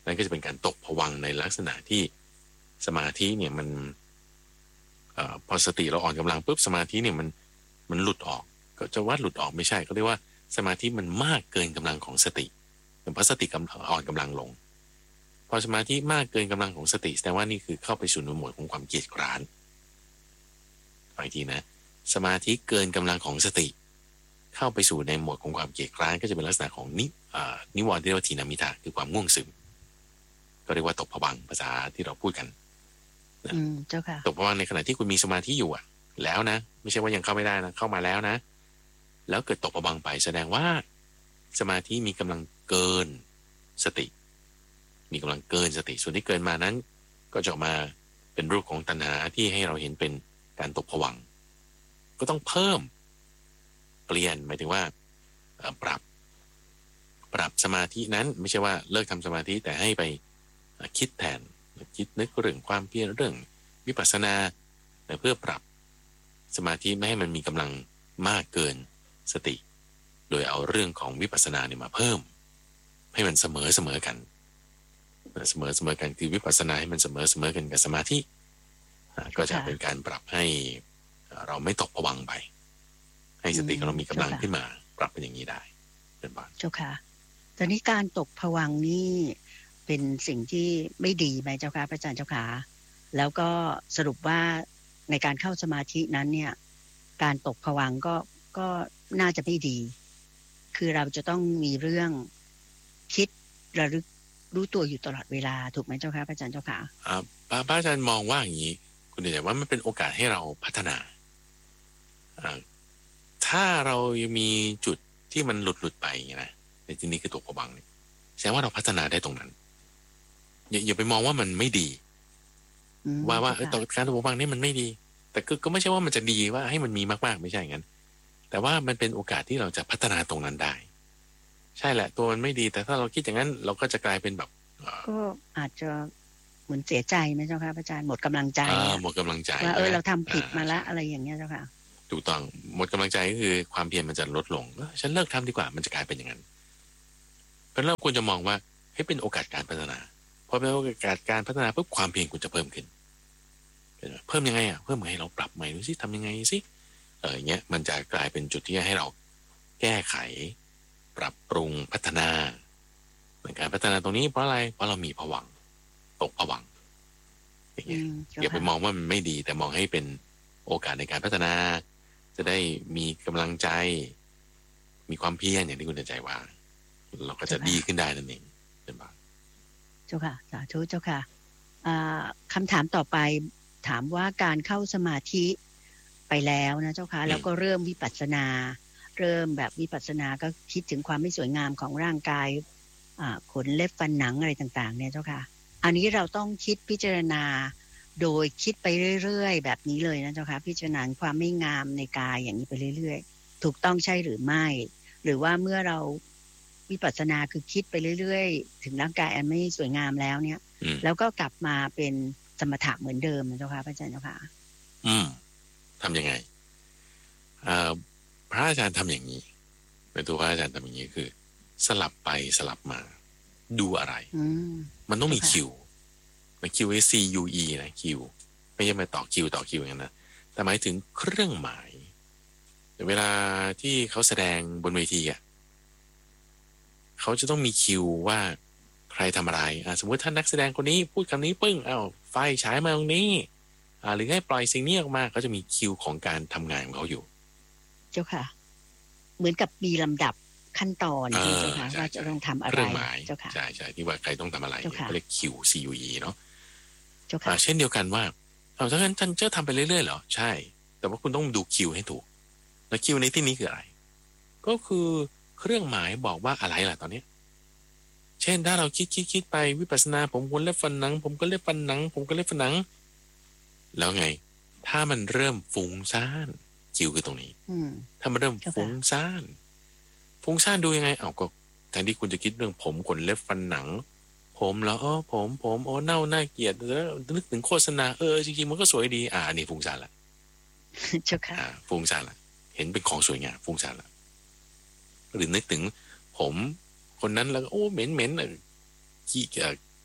นั่นก็จะเป็นการตกผวังค์ในลักษณะที่สมาธิเนี่ยมันเอ่อพอสติเราอ่อนกำลังปุ๊บสมาธิเนี่ยมันมันหลุดออกก็จะว่าหลุดออกไม่ใช่ก็เรียกว่าสมาธิมันมากเกินกำลังของสติเพราะสติกำลังอ่อนกำลังลงพอสมาธิมากเกินกำลังของสติแสดงว่านี่คือเข้าไปสู่ในหมวดของความเกียจคร้านอีกทีนะสมาธิเกินกำลังของสติเข้าไปสู่ในหมวดของความเกียจคร้านก็จะเป็นลักษณะของนินิวรณ์ที่เรียกว่าทีนามิทะคือความง่วงซึมก็เรียกว่าตกผวังค์ภาษาที่เราพูดกันอืมเจ้าค่ะตกผวังค์ในขณะที่คุณมีสมาธิอยู่อ่ะแล้วนะไม่ใช่ว่ายังเข้าไม่ได้นะเข้ามาแล้วนะแล้วเกิดตกผวังค์ไปแสดงว่าสมาธิมีกำลังเกินสติมีกำลังเกินสติส่วนที่เกินมานั้นก็จะออกมาเป็นรูปของตัณหาที่ให้เราเห็นเป็นการตกผวังค์ก็ต้องเพิ่มเปลี่ยนหมายถึงว่าปรับปรับสมาธินั้นไม่ใช่ว่าเลิกทำสมาธิแต่ให้ไปคิดแทนคิดนึกเรื่องความเพียรเรื่องวิปัสสนาเพื่อปรับสมาธิไม่ให้มันมีกำลังมากเกินสติโดยเอาเรื่องของวิปัสสนาเนี่ยมาเพิ่มให้มันเสมอเสมอกันเสมอเสมอกันคือวิปัสสนาให้มันเสมอเสมอกันกับสมาธิก็จะเป็นการปรับให้เราไม่ตกผวังค์ไปให้สติของเรามีกำลังขึ้นมาปรับเป็นอย่างนี้ได้เป็นบ้างเจ้าค่ะตอนนี้การตกผวังค์นี่เป็นสิ่งที่ไม่ดีไหมเจ้าค่ะพระอาจารย์เจ้าค่ะแล้วก็สรุปว่าในการเข้าสมาธินั้นเนี่ยการตกผวังค์ก็ก็น่าจะไม่ดีคือเราจะต้องมีเรื่องคิดระลึกรู้ตัวอยู่ตลอดเวลาถูกไหมเจ้าค่ะพระอาจารย์เจ้าค่ะอ่าพระอาจารย์มองว่าอย่างนี้คุณเดชว่ามันเป็นโอกาสให้เราพัฒนาอ่าถ้าเรายังมีจุดที่มันหลุดหลุดไปอย่างนี้นะในที่นี้คือตกผวังค์แสดงว่าเราพัฒนาได้ตรงนั้นอย่าอย่าไปมองว่ามันไม่ดีว่าว่าต่อการตกผวังค์นี่มันไม่ดีแต่ก็ก็ไม่ใช่ว่ามันจะดีว่าให้มันมีมากๆไม่ใช่อย่างนั้นแต่ว่ามันเป็นโอกาสที่เราจะพัฒนาตรงนั้นได้ใช่แหละตัวมันไม่ดีแต่ถ้าเราคิดอย่างนั้นเราก็จะกลายเป็นแบบก็อาจจะเหมือนเสียใจไหมเจ้าค่ะพระอาจารย์หมดกำลังใจหมดกำลังใจว่าเออเราทำผิดมาละอะไรอย่างเงี้ยเจ้าค่ะถูกต้องหมดกำลังใจก็คือความเพียรมันจะลดลงฉันเลิกทำดีกว่ามันจะกลายเป็นอย่างนั้นเพราะเราควรจะมองว่าให้เป็นโอกาสการพัฒนาพอเป็นโอกาสการพัฒนาปุ๊บความเพียรคุณจะเพิ่มขึ้นเพิ่มยังไงอ่ะเพิ่มให้เราปรับใหม่ดูสิทำยังไงสิเอออย่างเงี้ยมันจะกลายเป็นจุดที่ให้เราแก้ไขปรับปรุงพัฒนาในการพัฒนาตรงนี้เพราะอะไรเพราะเรามีผวังค์ตกผวังค์อย่างเงี้ยอย่าไปมองว่ามันไม่ดีแต่มองให้เป็นโอกาสในการพัฒนาจะได้มีกำลังใจมีความเพียรอย่างที่คุณใจว่าเราก็จะดีขึ้นได้นั่นเองเป็นบ้างเจ้าค่ะสาธุเจ้าค่ะคำถามต่อไปถามว่าการเข้าสมาธิไปแล้วนะเจ้าค่ะแล้วก็เริ่มวิปัสสนาเริ่มแบบวิปัสสนาก็คิดถึงความไม่สวยงามของร่างกายขนเล็บฟันหนังอะไรต่างๆเนี่ยเจ้าค่ะอันนี้เราต้องคิดพิจารณาโดยคิดไปเรื่อยๆแบบนี้เลยนะเจ้าค่ะพิจารณาความไม่งามในกายอย่างนี้ไปเรื่อยๆถูกต้องใช่หรือไม่หรือว่าเมื่อเราวิปัสสนาคือคิดไปเรื่อยๆถึงร่างกายอันไม่สวยงามแล้วเนี่ยแล้วก็กลับมาเป็นสมถะเหมือนเดิมนะเจ้าค่ะพระอาจารย์เจ้าค่ะอืมทำยังไงพระอาจารย์ทำอย่างนี้เป็นตัวพระอาจารย์ทำอย่างนี้คือสลับไปสลับมาดูอะไรมันต้องมีคิวมันคิว C U E นะคิวไม่ใช่มาต่อคิวต่อคิวอย่างนั้นนะแต่หมายถึงเครื่องหมายเวลาที่เขาแสดงบนเวทีอ่ะเขาจะต้องมีคิวว่าใครทำอะไรอ่าสมมติท่านนักแสดงคนนี้พูดคำนี้ปึ้งอ้าวไฟฉายมาตรงนี้อ่าหรือให้ปล่อยสิ่งนี้ออกมาเขาจะมีคิวของการทำงานของเขาอยู่เจ้าค่ะเหมือนกับมีลำดับขั้นตอนที่เจ้าค่ะว่าจะต้องทำอะไรเจ้าค่ะใช่ใช่ที่ว่าใครต้องทำอะไรเขาเรียกคิว C U E เนาะเจ้าค่ะเช่นเดียวกันว่าเอาถ้างั้นท่านจะทำไปเรื่อยๆเหรอใช่แต่ว่าคุณต้องดูคิวให้ถูกแล้วคิวในที่นี้คืออะไรก็คือเครื่องหมายบอกว่าอะไรล่ะตอนนี้เช่นถ้าเราคิดคิดคิดไปวิปัสสนาผมควรเล็บฟันหนังผมก็เล็บฟันหนังผมก็เล็บฟันหนังแล้วไงถ้ามันเริ่มฟุ้งซ่านคิวคือตรงนี้ถ้ามันเริ่มฟุ้งซ่านฟุ้งซ่านดูยังไงเอาก็แทนที่คุณจะคิดเรื่องผมขนเล็บฟันหนังผมแล้วอ๋อผมผมโอ้เน่าน่าเกลียดแล้วนึกถึงโฆษณาเออจริงๆมันก็สวยดีอ่าอันนี้ฟุ้งซ่านละเจ้าค่ะฟุ้งซ่านละเห็นเป็นของสวยงามฟุ้งซ่านละหรือนึกถึงผมคนนั้นแล้วโอ้เหม็นเหม็นขี้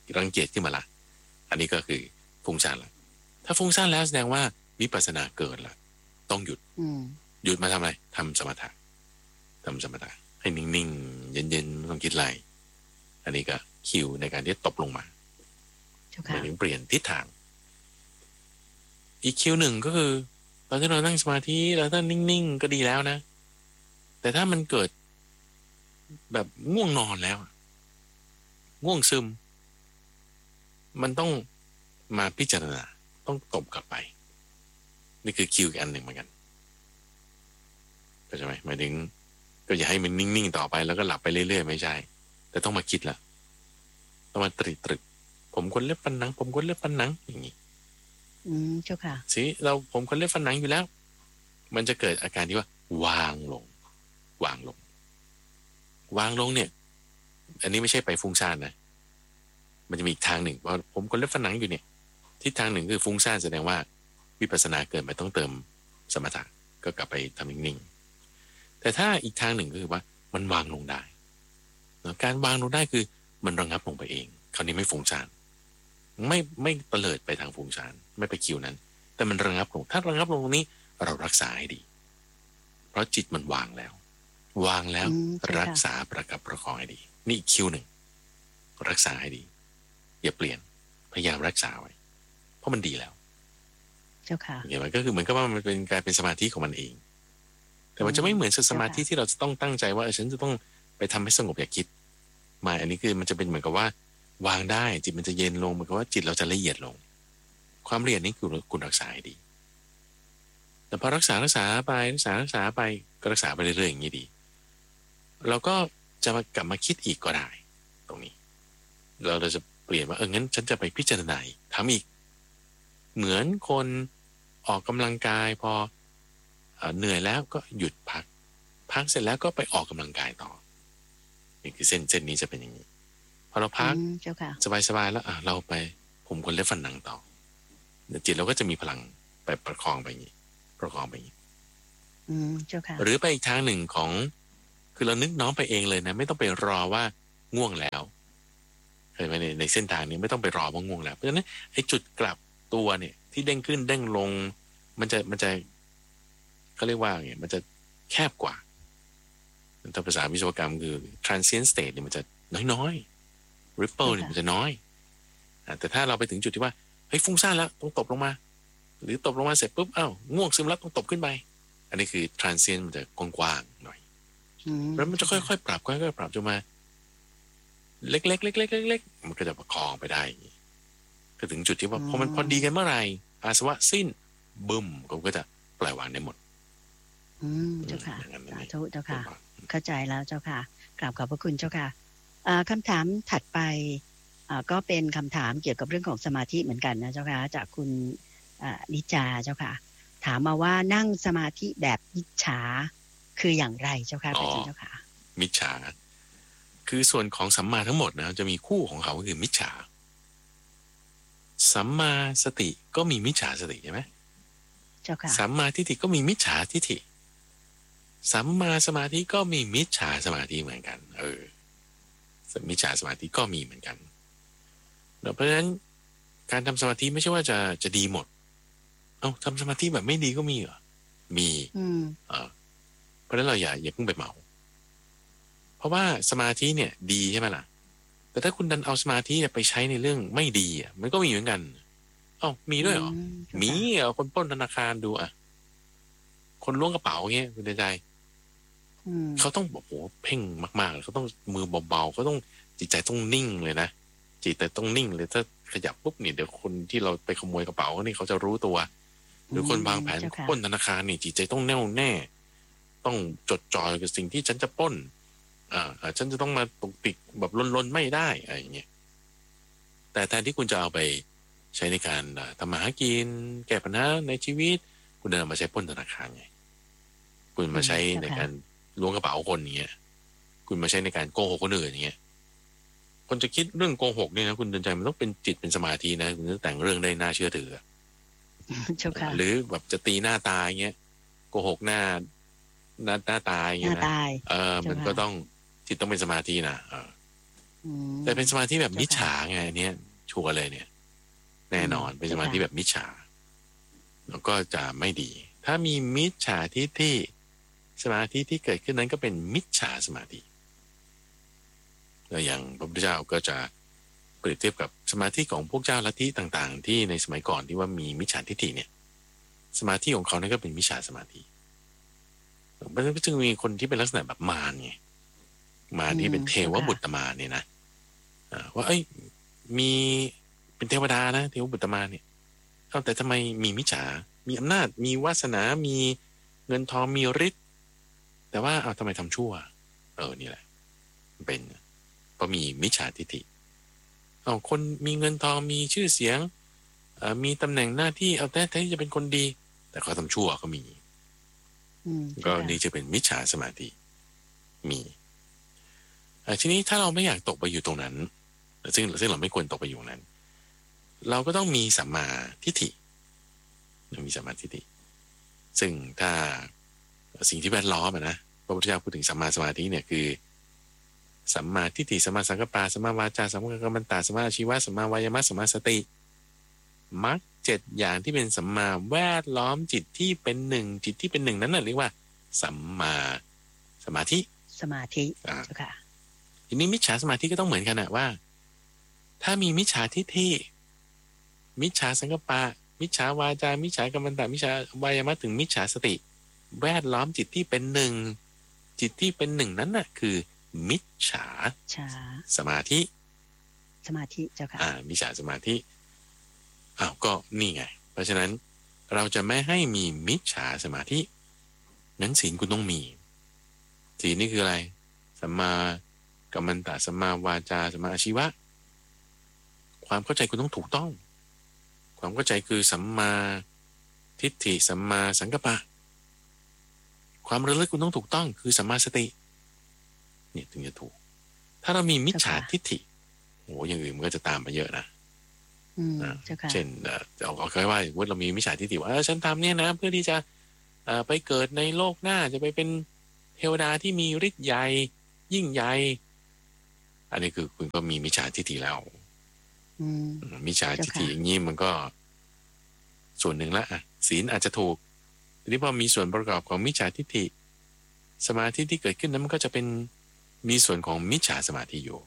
รังเกียจขึ้นมาละอันนี้ก็คือฟุ้งซ่านละถ้าฟุ้งซ่านแล้วแสดงว่าวิปัสสนาเกิดละต้องหยุดหยุดมาทำอะไรทำสมถะทำสมถะให้นิ่งๆเย็นๆไม่ต้องคิดอะไรอันนี้ก็คิวในการที่ตบลงมาหมายถึงเปลี่ยนทิศทางอีกคิวหนึ่งก็คือตอนที่เรานั่งสมาธิแล้วถ้านิ่งๆก็ดีแล้วนะแต่ถ้ามันเกิดแบบง่วงนอนแล้วง่วงซึมมันต้องมาพิจารณาต้องตบกลับไปนี่คือคิวอีกอันหนึ่งเหมือนกันเข้าใจไหมหมายถึงก็อย่าให้มันนิ่งๆต่อไปแล้วก็หลับไปเรื่อยๆไม่ใช่แต่ต้องมาคิดละต้องมาตรึกตรึกผมคนเล็บฟันหนังผมคนเล็บฟันหนังอย่างนี้อืมเจ้าค่ะสิเราผมคนเล็บฟันหนังอยู่แล้วมันจะเกิดอาการที่ว่าวางลงวางลงวางลงเนี่ยอันนี้ไม่ใช่ไปฟุ้งซ่านนะมันจะมีอีกทางหนึ่งว่าผมคนเล็บฟันหนังอยู่เนี่ยทิศทางหนึ่งคือฟุ้งซ่านแสดงว่าวิปัสสนาเกิดไปต้องเติมสมถะก็กลับไปทำนิ่งๆแต่ถ้าอีกทางหนึ่งก็คือว่ามันวางลงได้การวางลงได้คือมันระงับลงไปเองคราวนี้ไม่ฟุ้งซ่านไม่ไม่เตลิดไปทางฟุ้งซ่านไม่ไปคิวนั้นแต่มันระงับลงถ้าระงับลงตรงนี้เรารักษาให้ดีเพราะจิตมันวางแล้ววางแล้วรักษาประกับประคองให้ดีนี่คิวหนึ่งรักษาให้ดีอย่าเปลี่ยนพยายามรักษาไว้เพราะมันดีแล้วเจ้าค่ะเห็นไหมก็คือเหมือนกับว่ามันเป็นการเป็นสมาธิของมันเองแต่มันจะไม่เหมือนสมาธิที่เราจะต้องตั้งใจว่าเออฉันจะต้องไปทำให้สงบอย่าคิดมาอันนี้คือมันจะเป็นเหมือนกับว่าวางได้จิตมันจะเย็นลงเหมือนกับว่าจิตเราจะละเอียดลงความละเอียดนี้คือคุณรักษาให้ดีแต่พอรักษารักษาไปรักษารักษาไปก็รักษาไปเรื่อยๆอย่างนี้ดีเราก็จะมากลับมาคิดอีกก็ได้ตรงนี้เราเราจะเปลี่ยนว่าเอองั้นฉันจะไปพิจารณาทำอีกเหมือนคนออกกำลังกายพอเหนื่อยแล้วก็หยุดพักพักเสร็จแล้วก็ไปออกกำลังกายต่อนี่คือเส้นเส้นนี้จะเป็นอย่างนี้พอเราพักสบายๆแล้วอ่ะเราไปผมคนเล็บฟันหนังต่อจิตเราก็จะมีพลังไปประคองไปอย่างนี้ประคองไปอย่างนี้หรือไปอีกทางหนึ่งของคือเรานึกน้อมไปเองเลยนะไม่ต้องไปรอว่าง่วงแล้วเคยไหมในในเส้นทางนี้ไม่ต้องไปรอว่าง่วงแล้วเพราะฉะนั้นไอ้จุดกลับตัวเนี่ยที่เด้งขึ้นเด้งลงมันจะมันจะเขาเรียกว่าไงมันจะแคบกว่าถ้าภาษาวิศวกรรมคือ transient state เนี่ยมันจะน้อยๆ ripple เนี่ยมันจะน้อยแต่ถ้าเราไปถึงจุดที่ว่าเฮ้ยฟุ้งซ่านแล้วต้องตบลงมาหรือตบลงมาเสร็จปุ๊บอ้าวง่วงซึมแล้วต้องตบขึ้นไปอันนี้คือ transient มันจะกว้างๆหน่อยแล้วมันจะค่อยๆปรับค่อยๆปรับจนมาเล็กๆเล็กๆเล็กๆมันก็จะประคองไปได้ก็ถึงจุดที่ว่าพอมันพอดีกันเมื่อไหร่อาสวะสิ้นบึ้มก็จะปล่อยวางได้หมดอืมเจ้าค่ะสาธุเจ้าค่ะเข้าใจแล้วเจ้าค่ะกราบขอบพระคุณเจ้าค่ะคำถามถัดไปก็เป็นคำถามเกี่ยวกับเรื่องของสมาธิเหมือนกันนะเจ้าค่ะจากคุณนิจาเจ้าค่ะถามมาว่านั่งสมาธิแบบมิจฉาคืออย่างไรเจ้าค่ะพระอาจารย์เจ้าค่ะมิจฉาคือส่วนของสัมมาทั้งหมดนะจะมีคู่ของเขาคือมิจฉาสัมมาสติก็มีมิจฉาสติใช่ไหมเจ้าค่ะสัมมาทิฏฐิก็มีมิจฉาทิฏฐิสัมมาสมาธิก็มีมิจฉาสมาธิเหมือนกันเออมิจฉาสมาธิก็มีเหมือนกันเพราะฉะนั้นการทำสมาธิไม่ใช่ว่าจะจะดีหมดเอ้าทำสมาธิแบบไม่ดีก็มีเหรอมีเออเพราะฉะนั้นเราอย่าอย่าเพิ่งไปเหมาเพราะว่าสมาธิเนี่ยดีใช่ไหมล่ะแต่ถ้าคุณดันเอาสมาธิไปใช้ในเรื่องไม่ดีอ่ะมันก็มีเหมือนกันเอ้ามีด้วยเหรอมีอ่ะคนปล้นธนาคารดูอ่ะคนล้วงกระเป๋าเงี้ยคุณใจเขาต้องบอกโอ้เพ่งมากๆเขาต้องมือเบาๆเขาต้องจิตใจต้องนิ่งเลยนะจิตใจต้องนิ่งเลยถ้าขยับปุ๊บเนี่ยเดี๋ยวคนที่เราไปขโมยกระเป๋านี่เขาจะรู้ตัวหรือคนวางแผนปล้นธนาคารนี่จิตใจต้องแน่วแน่ต้องจดจ่อกับสิ่งที่ฉันจะปล้นอ่าฉันจะต้องมาตุกติกแบบลนๆไม่ได้อะไรอย่างเงี้ยแต่แทนที่คุณจะเอาไปใช้ในการทำมาหากินแก้ปัญหาในชีวิตคุณเดินมาใช้ปล้นธนาคารไงคุณมาใช้ในการล้วงกระเป๋าคนอย่างเงี้ยคุณมาใช้ในการโกหกคนอื่นอย่างเงี้ยคนจะคิดเรื่องโกหกเนี่ยนะคุณเดินใจมันต้องเป็นจิตเป็นสมาธินะคุณจะแต่งเรื่องได้น่าเชื่อถือหรือแบบจะตีหน้าตายเงี้ยโกหกหน้าหน้าหน้าตายเงี้ยนะเออมันก็ต้องจิตต้องเป็นสมาธินะเออแต่เป็นสมาธิแบบมิจฉาเจ้าค่ะไงอันเนี้ยชัวร์เลยเนี่ย แน่นอนอืมเป็นสมาธิแบบมิจฉาแล้วก็จะไม่ดี ถ้ามีมิจฉาทิฏฐิสมาธิที่เกิดขึ้นนั้นก็เป็นมิจฉาสมาธิแล้วอย่างพระพุทธเจ้าก็จะเปรียบเทียบกับสมาธิของพวกเจ้าลัทธิต่างๆ ที่ในสมัยก่อนที่ว่ามีมิจฉาทิฏฐิเนี่ยสมาธิของเขานั่นก็เป็นมิจฉาสมาธิเพราะฉะนั้นก็จึงมีคนที่เป็นลักษณะแบบมารไงมารที่เป็นเทวบุตรมารเนี่ยนะว่าเอ้ยมีเป็นเทวดานะเทวบุตรมารเนี่ยเอาแต่ทำไมมีมิจฉามีอำนาจมีวาสนามีเงินทองมีฤทธิ์แต่ว่าเอาทำไมทำชั่วเออนี่แหละเป็นเพราะมีมิจฉาทิฏฐิเอาคนมีเงินทองมีชื่อเสียงมีตำแหน่งหน้าที่เอาแต่ที่จะเป็นคนดีแต่เขาทำชั่วก็มีก็นี่จะเป็นมิจฉาสมาธิมีทีนี้ถ้าเราไม่อยากตกไปอยู่ตรงนั้นซึ่งซึ่งเราไม่ควรตกไปอยู่นั้นเราก็ต้องมีสัมมาทิฏฐิมีสัมมาทิฏฐิซึ่งถ้าสิ่งที่แวดล้อมนะพระพุทธเจ้าพูดถึงสัมมาสมาธิเนี่ยคือสัมมาทิฏฐิสัมมาสังกัปปะสัมมาวาจาสัมมากัมมันตะสัมมาอาชีวะสัมมาวายามะสัมมาสติมรรคเจ็ดอย่างที่เป็นสัมมาแวดล้อมจิตที่เป็นหนึ่งจิตที่เป็นหนึ่งนั้นน่ะเรียกว่าสัมมาสมาธิสมาธิค่ะทีนี้มิจฉาสมาธิก็ต้องเหมือนกันนะว่าถ้ามีมิจฉาทิฏฐิมิจฉาสังกัปปะมิจฉาวาจามิจฉากัมมันตะมิจฉาวายามะถึงมิจฉาสติแวดล้อมจิตที่เป็นหนึ่งจิตที่เป็นหนึ่งนั้นน่ะคือมิจฉาสมาธิสมาธิเจ้าค่ะอ่ามิจฉาสมาธิอ้าวก็นี่ไงเพราะฉะนั้นเราจะไม่ให้มีมิจฉาสมาธินั้นศีลคุณต้องมีศีลนี่คืออะไรสัมมากัมมันตะสัมมาวาจาสัมมาอาชีวะความเข้าใจคุณต้องถูกต้องความเข้าใจคือสัมมาทิฏฐิสัมมาสังกัปปะความระลึกคุณต้องถูกต้องคือสัมมาสติเนี่ยถึงจะถูกถ้าเรามีมิจฉาทิฏฐิโหอย่างอื่นมันก็จะตามมาเยอะนะเช่นเอาเอาแค่ว่าว่าเรามีมิจฉาทิฏฐิว่าฉันทำเนี่ยนะเพื่อที่จะไปเกิดในโลกหน้าจะไปเป็นเทวดาที่มีฤทธิ์ใหญ่ยิ่งใหญ่อันนี้คือคุณก็มีมิจฉาทิฏฐิแล้วมิจฉาทิฏฐิอย่างนี้มันก็ส่วนหนึ่งละอ่ะศีลอาจจะถูกทีนี้พอมีส่วนประกอบของมิจฉาทิฏฐิสมาธิที่เกิดขึ้นนั้นมันก็จะเป็นมีส่วนของมิจฉาสมาธิอยู่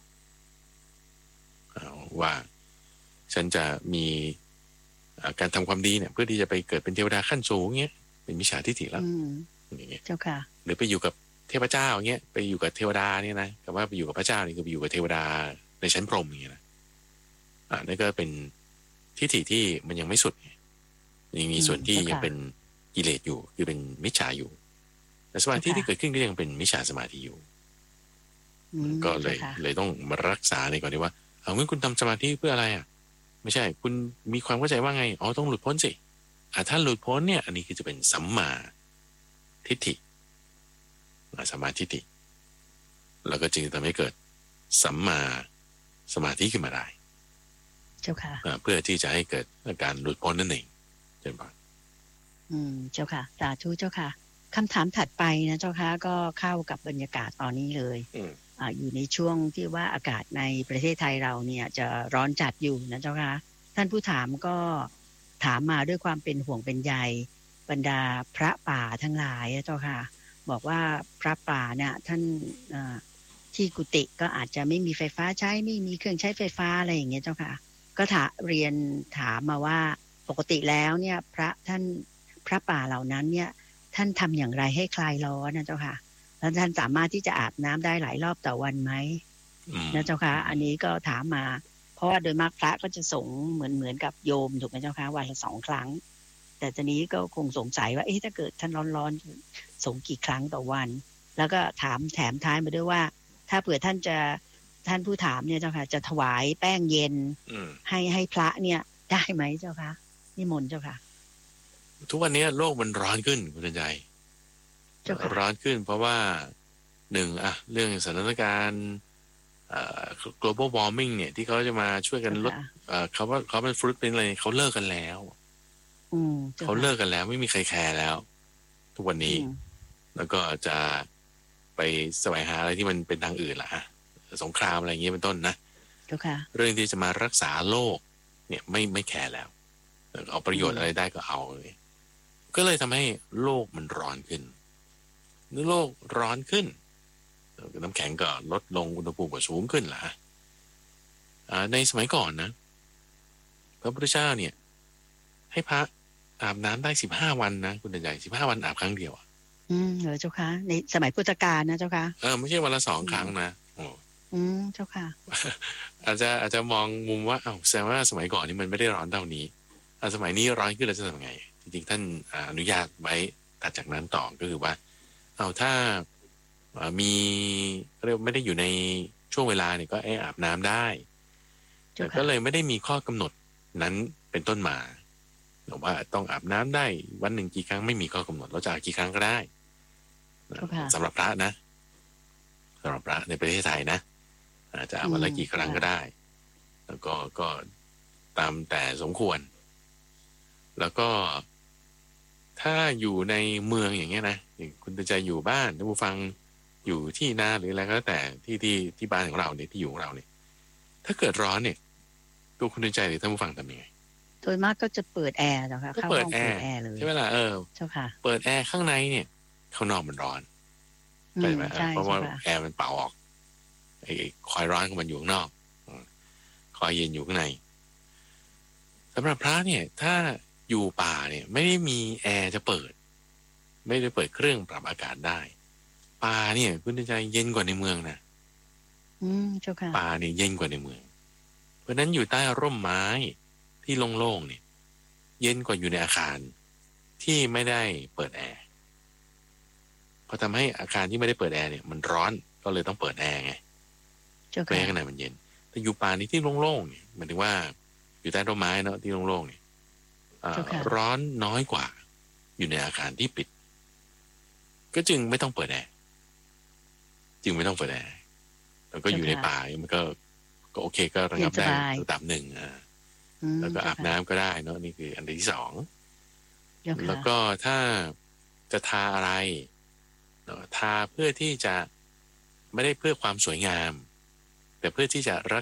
ว่าฉันจะมีการทำความดีเนี่ยเพื่อที่จะไปเกิดเป็นเทวดาขั้นสูงเงี้ยเป็นมิจฉาทิฏฐิแล้วอย่างเงี้ยเจ้าค่ะหรือไปอยู่กับเทพเจ้าอย่างเงี้ยไปอยู่กับเทวดาเนี่ยนะกับว่าไปอยู่กับพระเจ้านี่คือไปอยู่กับเทวดาในชั้นพรหมอย่างเงี้ยนะอ่านั่นก็เป็นทิฏฐิที่มันยังไม่สุดยังมีส่วนที่ยังเป็นกิเลสอยู่คือเป็นมิจฉาอยู่แต่สมาธิที่เกิดขึ้นก็ยังเป็นมิจฉาสมาธิอยู่ก็เลยเลยต้องมารักษาในก่อนดีว่าเอางั้นคุณทำสมาธิเพื่ออะไรอ่ะไม่ใช่คุณมีความเข้าใจว่าไงอ๋อต้องหลุดพ้นสิอ่าถ้าหลุดพ้นเนี่ยอันนี้คือจะเป็นสัมมาทิฏฐิสัมมาทิฏฐิแล้วก็จึงทำให้เกิดสัมมาสมาธิขึ้นมาได้เจ้าค่ะเพื่อที่จะให้เกิดการหลุดพ้นนั่นเองเจ้าค่ะอืมเจ้าค่ะสาธุเจ้าค่ะคำถามถัดไปนะเจ้าค่ะก็เข้ากับบรรยากาศตอนนี้เลยอ่าอยู่ในช่วงที่ว่าอากาศในประเทศไทยเราเนี่ยจะร้อนจัดอยู่นะเจ้าค่ะท่านผู้ถามก็ถามมาด้วยความเป็นห่วงเป็นใยบรรดาพระป่าทั้งหลายนะเจ้าค่ะบอกว่าพระป่าเนี่ยท่านที่กุฏิก็อาจจะไม่มีไฟฟ้าใช้ไม่มีเครื่องใช้ไฟฟ้าอะไรอย่างเงี้ยเจ้าค่ะก็ถามเรียนถามมาว่าปกติแล้วเนี่ยพระท่านพระป่าเหล่านั้นเนี่ยท่านทำอย่างไรให้คลายร้อนนะเจ้าค่ะแล้วท่านสามารถที่จะอาบน้ำได้หลายรอบต่อวันไหมนะเจ้าค่ะอันนี้ก็ถามมาเพราะว่าโดยมากพระก็จะสงเหมือนเหมือนกับโยมถูกไหมเจ้าค่ะวันละสองครั้งแต่ตอนนี้ก็คงสงสัยว่าเอ๊ะถ้าเกิดท่านร้อนๆสงกี่ครั้งต่อวันแล้วก็ถามแถมท้ายมาด้วยว่าถ้าเผื่อท่านจะท่านผู้ถามเนี่ยเจ้าค่ะจะถวายแป้งเย็นให้ให้พระเนี่ยได้ไหมเจ้าค่ะนิมนต์เจ้าค่ะทุกวันนี้โลกมันร้อนขึ้นคุณใจร้อนขึ้นเพราะว่าหนึ่งอะเรื่องสถานการณ์เอ่อ global warming เนี่ยที่เขาจะมาช่วยกันลดเอ่อเขาว่าเขาเป็นฟรุตเป็นอะไรเขาเลิกกันแล้วเขาเลิกกันแล้วไม่มีใครแคร์แล้วทุกวันนี้แล้วก็จะไปแสวงหาอะไรที่มันเป็นทางอื่นละสงครามอะไรอย่างเงี้ยเป็นต้นนะเจ้าค่ะเรื่องที่จะมารักษาโลกเนี่ยไม่ไม่แคร์แล้วเอาประโยชน์อะไรได้ก็เอาเลยก็เลยทำให้โลกมันร้อนขึ้นเมื่อโลกร้อนขึ้นน้ำแข็งก็ลดลงอุณหภูมิก็สูงขึ้นล่ะในสมัยก่อนนะพระพุทธเจ้าเนี่ยให้พระอาบน้ำได้สิบห้าวันนะคุณใหญ่สิบห้าวันอาบครั้งเดียวอืมเหรอเจ้าค่ะในสมัยพุทธกาลนะเจ้าค่ะเออไม่ใช่วันละสองครั้งนะโอ้อืมเจ้าค่ะอาจจะอาจจะมองมุมว่าอ้าวแสดงว่าสมัยก่อนนี่มันไม่ได้ร้อนเท่านี้สมัยนี้ร้อนขึ้นแล้วจะทำไงจริงๆท่านอนุญาตไว้ถัดจากนั้นต่อก็คือว่าเอาถ้ามีเรียกไม่ได้อยู่ในช่วงเวลาเนี่ยก็อาบน้ำได้แต่ก็เลยไม่ได้มีข้อกำหนดนั้นเป็นต้นมาหรือว่าต้องอาบน้ำได้วันหนึ่งกี่ครั้งไม่มีข้อกำหนดเราจะอาบกี่ครั้งก็ได้สำหรับพระนะสำหรับพระในประเทศไทยนะอาจจะอาบวันละกี่ครั้งก็ได้แล้วก็ก็ตามแต่สมควรแล้วก็ถ้าอยู่ในเมืองอย่างเงี้ยนะคุณจะอยู่บ้านท่านผู้ฟังอยู่ที่นาหรืออะไรก็แล้วแต่ที่ที่ที่บ้านของเราเนี่ยที่อยู่ของเราเนี่ยถ้าเกิดร้อนเนี่ยตัวคุณใจหรือท่านผู้ฟังทำยังไงโดยมากก็จะเปิดแอร์แล้วค่ะก็เปิดแอร์เลยใช่ไหมล่ะเออเจ้าค่ะเปิดแอร์ข้างในเนี่ยข้างนอกมันร้อนใช่ไหมเพราะว่าแอร์มันเป่าออกไอ้คอยร้อนของมันอยู่ข้างนอกคอยเย็นอยู่ข้างในสำหรับพระเนี่ยถ้าอยู่ป่าเนี่ยไม่ได้มีแอร์จะเปิดไม่ได้เปิดเครื่องปรับอากาศได้ป่าเนี่ยคุณใจเย็นกว่าในเมืองนะอืมเจ้าค่ะป่าเนี่ยเย็นกว่าในเมืองเพราะนั้นอยู่ใต้ร่มไม้ที่โล่งๆเนี่ยเย็นกว่าอยู่ในอาคารที่ไม่ได้เปิดแอร์พอทำให้อาคารที่ไม่ได้เปิดแอร์เนี่ยมันร้อนก็เลยต้องเปิดแอร์ไงเพื่อให้ข้างในมันเย็นแต่อยู่ป่านี้ที่โล่งๆเนี่ยหมายถึงว่าอยู่ใต้ร่มไม้เนาะที่โล่งๆเนี่ยร้อนน้อยกว่าอยู่ในอาคารที่ปิดก็จึงไม่ต้องเปิดแอร์จึงไม่ต้องเปิดแอร์แล้วก็อยู่ในป่ามันก็ก็โอเคก็ระงับได้ระดับหนึ่งอ่าแล้วก็อาบน้ำก็ได้เนาะนี่คืออันที่สองแล้วก็ถ้าจะทาอะไรทาเพื่อที่จะไม่ได้เพื่อความสวยงามแต่เพื่อที่จะรัก